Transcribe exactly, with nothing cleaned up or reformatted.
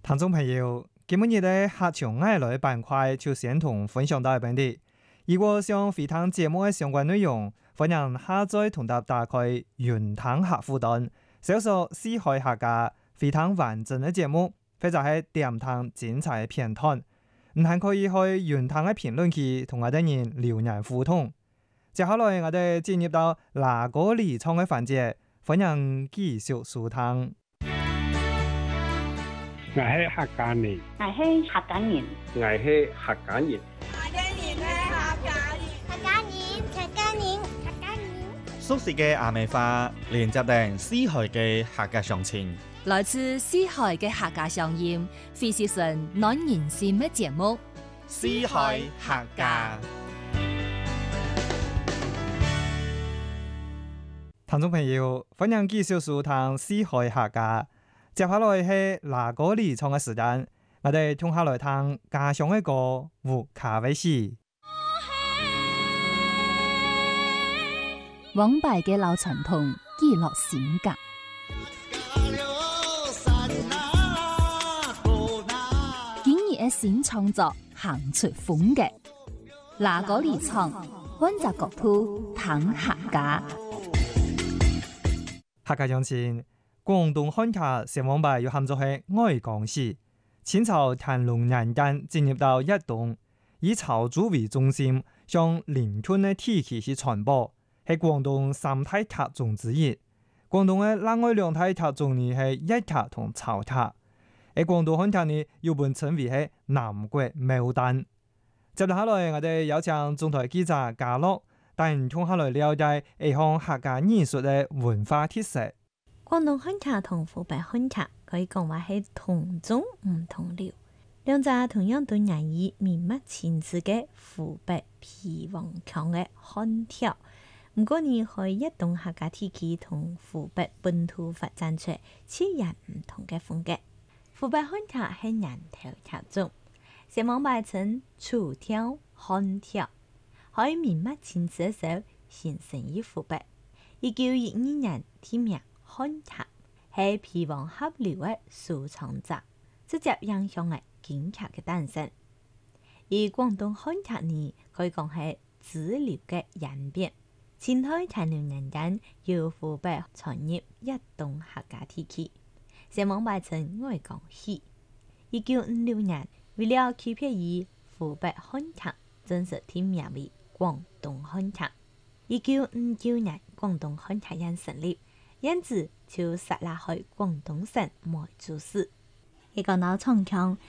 聽眾朋友，今日嘅客場愛來板塊就先同分享到一邊啲。如果想回聽節目嘅相關內容，歡迎下載同搭打開雲聽客戶端，搜索四海客家，回聽完整嘅節目，或者係點聽精彩嘅片段。唔係可以去雲聽嘅評論區同我哋人留言互動。接下來我哋進入到哪個理倉嘅環節，歡迎繼續收聽。 我係客家人， 我係客家人， 我係客家人， 客家人係客家人， 客家人，客家人，客家人。 熟悉嘅阿美花，連接定四海嘅客家鄉情， 來自四海嘅客家鄉音，非是純暖人心嘅節目。 四海客家。 聽眾朋友，歡迎繼續收聽四海客家。接下來係哪個理倉嘅時間，我哋聽下來聽家鄉嘅歌胡卡威斯。 往敗嘅老傳統記錄性格，今日嘅新創作行出風格，哪個理倉溫習國土談客家。 客家鄉親。廣東漢卡成王牌又喊做係愛港史，清朝乾隆年間進入到一棟，以潮州為中心，向鄰村嘅地區去傳播，係廣東三大客種之一。廣東嘅另外兩大客種呢係一客同潮客，喺廣東漢卡呢又被稱為係南國牡丹。接落下來，我哋有請中台記者嘉樂帶你聽下來了解一項客家藝術嘅文化特色。 廣東漢卡同湖北漢卡可以講話係同宗唔同流，兩者同樣都難以明目親切嘅湖北皮黃腔嘅漢調，唔過呢可以一棟客家地區同湖北本土發展出截然唔同嘅風格。湖北漢卡係人頭客種，成網擺成楚調漢調，可以明目親切嘅時候形成於湖北。一九一二年天命。漢卡係皮黃合流嘅收藏者，直接影響嘅京劇嘅誕生。而廣東漢卡呢，可以講係支流嘅演變。清代乾隆年間，由湖北傳入一棟客家地區，成網擺成愛港戲。一九五六年，為了區別於湖北漢卡，正式添名為廣東漢卡。一九五九年，廣東漢卡院成立。因此就設立喺廣東省梅州市。一個老長腔